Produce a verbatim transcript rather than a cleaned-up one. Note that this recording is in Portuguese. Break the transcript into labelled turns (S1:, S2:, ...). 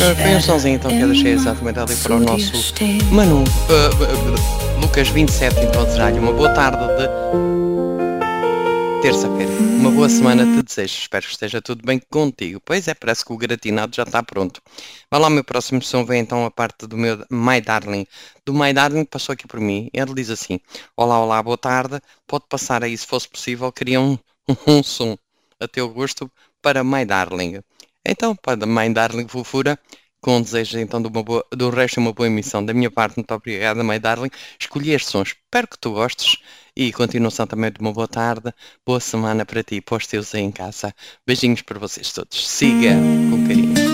S1: Uh, foi um sonzinho então que eu deixei exatamente ali para o nosso Manu. Uh, uh, Lucas vinte e sete, então desejar-lhe uma boa tarde de terça-feira. Uma boa semana te desejo. Espero que esteja tudo bem contigo. Pois é, parece que o gratinado já está pronto. Vai lá, meu próximo som vem então a parte do meu My Darling. Do My Darling passou aqui por mim. Ele diz assim: olá, olá, boa tarde. Pode passar aí se fosse possível. Queria um, um som a teu gosto para My Darling. Então, para My Darling fofura, com desejo então de uma boa, do resto uma boa emissão. Da minha parte, muito obrigada, My Darling. Escolhi estes sons. Espero que tu gostes. E continuação também de uma boa tarde, boa semana para ti e para os teus aí em casa. Beijinhos para vocês todos. Siga com carinho.